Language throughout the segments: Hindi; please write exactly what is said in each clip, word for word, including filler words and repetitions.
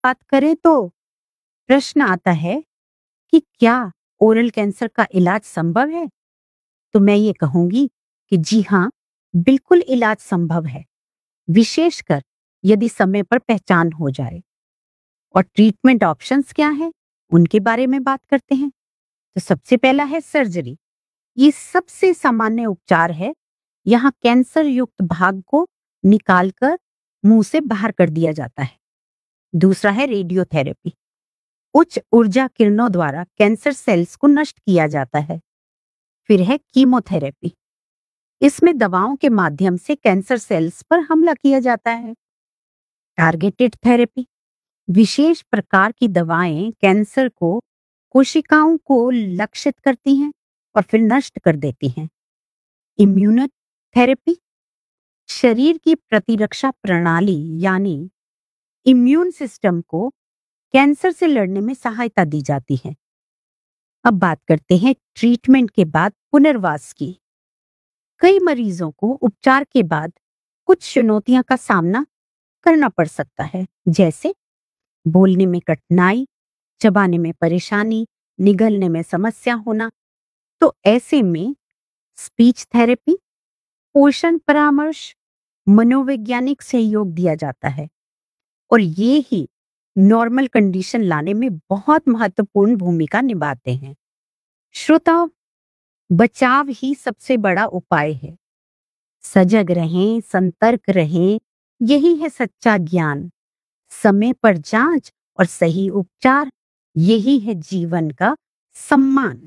बात करें तो प्रश्न आता है कि क्या ओरल कैंसर का इलाज संभव है? तो मैं ये कहूंगी कि जी हाँ, बिल्कुल इलाज संभव है, विशेषकर यदि समय पर पहचान हो जाए। और ट्रीटमेंट ऑप्शंस क्या हैं? उनके बारे में बात करते हैं। तो सबसे पहला है सर्जरी। ये सबसे सामान्य उपचार है। यहाँ कैंसर युक्त भाग को निकालकर मुंह से बाहर कर दिया जाता है। दूसरा है रेडियोथेरेपी। उच्च ऊर्जा किरणों द्वारा कैंसर सेल्स को नष्ट किया जाता है। फिर है कीमोथेरेपी। इसमें दवाओं के माध्यम से कैंसर सेल्स पर हमला किया जाता है। Targeted therapy. विशेष प्रकार की दवाएं कैंसर को कोशिकाओं को लक्षित करती हैं और फिर नष्ट कर देती हैं। इम्यूनोथेरेपी। शरीर की प्रतिरक्षा प्रणाली यानी इम्यून सिस्टम को कैंसर से लड़ने में सहायता दी जाती है। अब बात करते हैं ट्रीटमेंट के बाद पुनर्वास की। कई मरीजों को उपचार के बाद कुछ चुनौतियों का सामना करना पड़ सकता है, जैसे बोलने में कठिनाई, चबाने में परेशानी, निगलने में समस्या होना। तो ऐसे में स्पीच थेरेपी, पोषण परामर्श, मनोवैज्ञानिक सहयोग दिया जाता है और ये ही नॉर्मल कंडीशन लाने में बहुत महत्वपूर्ण भूमिका निभाते हैं। श्रोताओ, बचाव ही सबसे बड़ा उपाय है। सजग रहें, संतर्क रहें, यही है सच्चा ज्ञान। समय पर जांच और सही उपचार, यही है जीवन का सम्मान।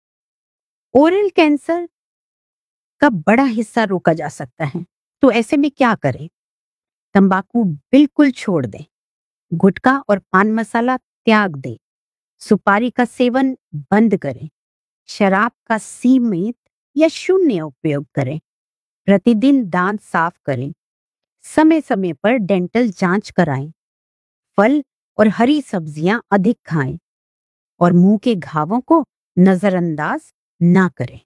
ओरल कैंसर का बड़ा हिस्सा रोका जा सकता है, तो ऐसे में क्या करें? तंबाकू बिल्कुल छोड़ दें, गुटखा और पान मसाला त्याग दें, सुपारी का सेवन बंद करें, शराब का सीमित या शून्य उपयोग करें, प्रतिदिन दांत साफ करें, समय समय पर डेंटल जांच कराएं, फल और हरी सब्जियां अधिक खाएं और मुंह के घावों को नजरअंदाज ना करें।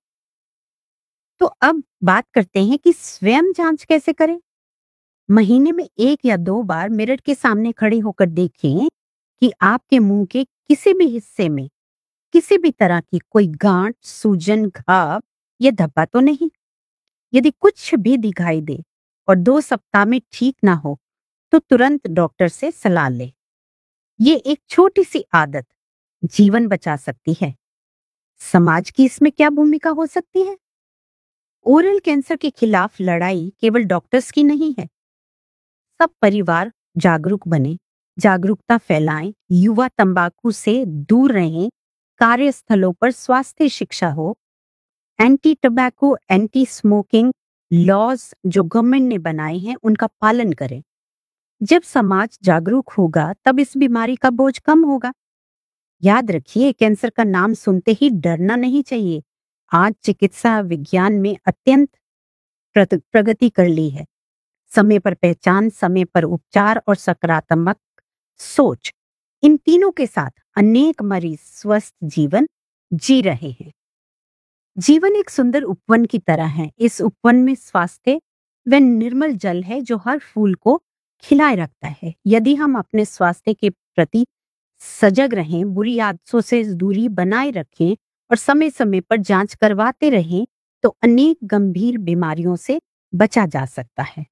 तो अब बात करते हैं कि स्वयं जांच कैसे करें। महीने में एक या दो बार मिरर के सामने खड़े होकर देखें कि आपके मुंह के किसी भी हिस्से में किसी भी तरह की कोई गांठ, सूजन, घाव या धब्बा तो नहीं। यदि कुछ भी दिखाई दे और दो सप्ताह में ठीक ना हो तो तुरंत डॉक्टर से सलाह लें। ये एक छोटी सी आदत जीवन बचा सकती है। समाज की इसमें क्या भूमिका हो सकती है? ओरल कैंसर के खिलाफ लड़ाई केवल डॉक्टर्स की नहीं है। सब परिवार जागरूक बने, जागरूकता फैलाएं, युवा तंबाकू से दूर रहें, कार्यस्थलों पर स्वास्थ्य शिक्षा हो, anti tobacco, anti smoking laws जो गवर्नमेंट ने बनाए हैं उनका पालन करें। जब समाज जागरूक होगा तब इस बीमारी का बोझ कम होगा। याद रखिए, कैंसर का नाम सुनते ही डरना नहीं चाहिए। आज चिकित्सा विज्ञान में अत्यंत प्रत- प्रगति कर ली है। समय पर पहचान, समय पर उपचार और सकारात्मक सोच, इन तीनों के साथ अनेक मरीज स्वस्थ जीवन जी रहे हैं। जीवन एक सुंदर उपवन की तरह है। इस उपवन में स्वास्थ्य व निर्मल जल है जो हर फूल को खिलाए रखता है। यदि हम अपने स्वास्थ्य के प्रति सजग रहें, बुरी आदतों से दूरी बनाए रखें और समय समय पर जांच करवाते रहें तो अनेक गंभीर बीमारियों से बचा जा सकता है।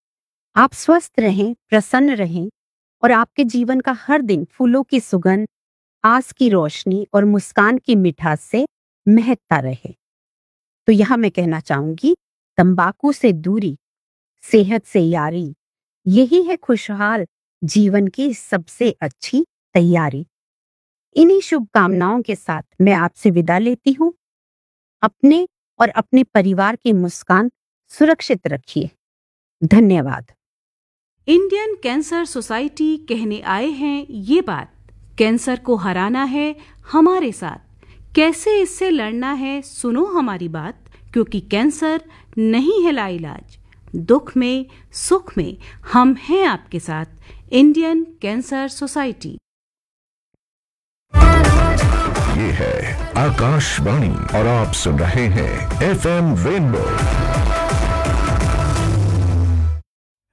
आप स्वस्थ रहें, प्रसन्न रहें और आपके जीवन का हर दिन फूलों की सुगंध, आस की रोशनी और मुस्कान की मिठास से महकता रहे। तो यह मैं कहना चाहूंगी, तंबाकू से दूरी, सेहत से यारी, यही है खुशहाल जीवन की सबसे अच्छी तैयारी। इन्हीं शुभकामनाओं के साथ मैं आपसे विदा लेती हूँ। अपने और अपने परिवार की मुस्कान सुरक्षित रखिए। धन्यवाद। इंडियन कैंसर सोसाइटी कहने आए हैं ये बात, कैंसर को हराना है हमारे साथ, कैसे इससे लड़ना है सुनो हमारी बात, क्योंकि कैंसर नहीं है लाइलाज, दुख में सुख में हम हैं आपके साथ। Indian cancer society. ये है आकाशवाणी और आप सुन रहे हैं F M rainbow.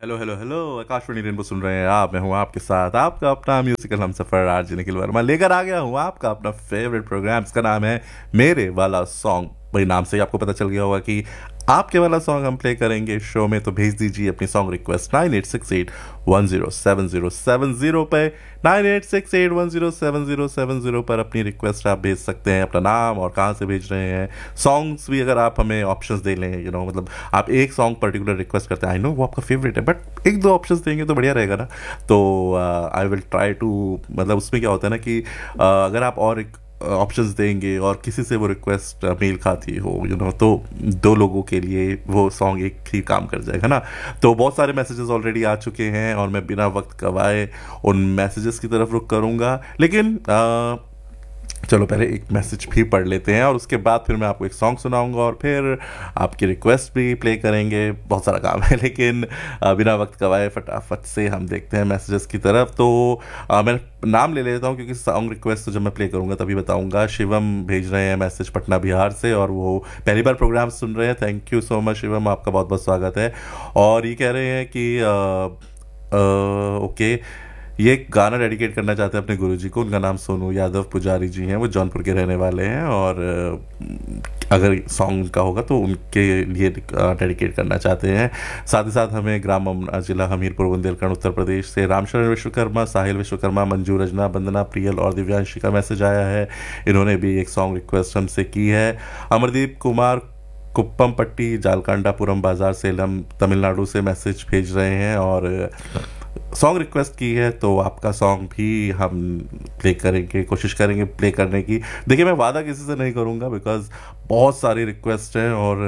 Hello hello hello, Akashvani rainbow सुन रहे हैं आप। मैं हूँ आपके साथ आपका अपना म्यूजिकल हमसफर आरजे निखिल वर्मा लेकर आ गया हूँ आपका अपना फेवरेट प्रोग्राम। इसका नाम है मेरे वाला सॉन्ग। भाई नाम से ही आपको पता चल गया होगा कि आपके वाला सॉन्ग हम प्ले करेंगे शो में। तो भेज दीजिए अपनी song request nine eight six eight one zero seven zero seven zero पे nine eight six eight one zero seven zero seven zero पर अपनी रिक्वेस्ट आप भेज सकते हैं, अपना नाम और कहाँ से भेज रहे हैं। सॉन्ग्स भी अगर आप हमें ऑप्शंस दे लें, यू नो मतलब आप एक सॉन्ग पर्टिकुलर रिक्वेस्ट करते हैं, आई नो वो आपका फेवरेट है, बट एक दो ऑप्शंस देंगे तो बढ़िया रहेगा ना। तो आई विल ट्राई टू, मतलब उसमें क्या होता है ना कि uh, अगर आप और एक ऑप्शंस देंगे और किसी से वो रिक्वेस्ट मेल खाती हो, यू नो, तो दो लोगों के लिए वो सॉन्ग एक ही काम कर जाएगा ना। तो बहुत सारे मैसेजेस ऑलरेडी आ चुके हैं और मैं बिना वक्त गवाए उन मैसेजेस की तरफ रुख करूँगा, लेकिन आ, चलो पहले एक मैसेज भी पढ़ लेते हैं और उसके बाद फिर मैं आपको एक सॉन्ग सुनाऊंगा और फिर आपकी रिक्वेस्ट भी प्ले करेंगे। बहुत सारा काम है, लेकिन बिना वक्त गवाए फटाफट से हम देखते हैं मैसेजेस की तरफ। तो आ, मैं नाम ले लेता हूँ क्योंकि सॉन्ग रिक्वेस्ट तो जब मैं प्ले करूँगा तभी बताऊँगा। शिवम भेज रहे हैं मैसेज पटना बिहार से और वो पहली बार प्रोग्राम सुन रहे हैं। Thank you so much Shivam, आपका बहुत बहुत स्वागत है। और ये कह रहे हैं कि आ, आ, ओके, ये एक गाना डेडिकेट करना चाहते हैं अपने गुरुजी को। उनका नाम सोनू यादव पुजारी जी हैं, वो जौनपुर के रहने वाले हैं और अगर सॉन्ग उनका होगा तो उनके लिए डेडिकेट करना चाहते हैं। साथ ही साथ हमें ग्राम अमना, जिला हमीरपुर बुंदेलखंड उत्तर प्रदेश से रामशरण विश्वकर्मा, साहिल विश्वकर्मा, मंजू रजना, वंदना प्रियल और दिव्यांशी का मैसेज आया है। इन्होंने भी एक सॉन्ग रिक्वेस्ट हमसे की है। अमरदीप कुमार कुप्पम पट्टी जालकांडापुरम बाजार सेलम तमिलनाडु से मैसेज भेज रहे हैं और सॉन्ग रिक्वेस्ट की है, तो आपका सॉन्ग भी हम प्ले करेंगे, कोशिश करेंगे प्ले करने की। देखिए मैं वादा किसी से नहीं करूँगा बिकॉज बहुत सारी रिक्वेस्ट हैं और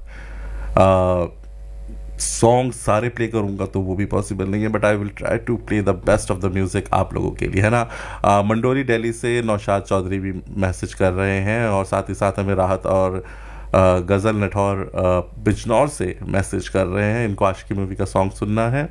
सॉन्ग सारे प्ले करूँगा तो वो भी पॉसिबल नहीं है, but I will try to play the best of the music आप लोगों के लिए, है ना। आ, मंडोरी दिल्ली से नौशाद चौधरी भी मैसेज कर रहे हैं और साथ ही साथ हमें राहत और गज़ल नठौर बिजनौर से मैसेज कर रहे हैं। इनको आशिकी मूवी का सॉन्ग सुनना है।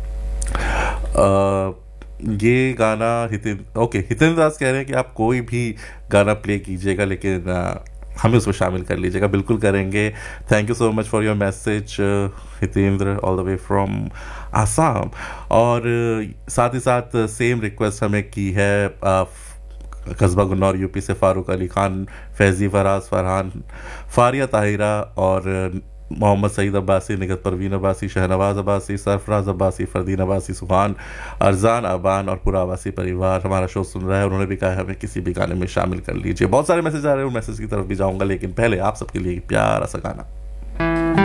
Uh, ये गाना हितेंद्र ओके हितेंद्र दास कह रहे हैं कि आप कोई भी गाना प्ले कीजिएगा लेकिन uh, हमें उसमें शामिल कर लीजिएगा। बिल्कुल करेंगे। Thank you so much for your message Hitendra, all the way from Assam. और uh, साथ ही साथ सेम रिक्वेस्ट हमें की है uh, कस्बा गुन्नौर यूपी से फारूक अली खान, फैज़ी फराज, फरहान, फारिया ताहिरा और मोहम्मद सईद अब्बासी, निगत परवीन अब्बासी, शहनवाज अब्बासी, सरफराज अब्बासी, फरदीन अब्बासी, सुहान, अरजान अबान और पूरा अब्बासी परिवार हमारा शो सुन रहा है। उन्होंने भी कहा है हमें किसी भी गाने में शामिल कर लीजिए। बहुत सारे मैसेज आ रहे हैं, उन मैसेज की तरफ भी जाऊंगा, लेकिन पहले आप सबके लिए प्यारा सा गाना।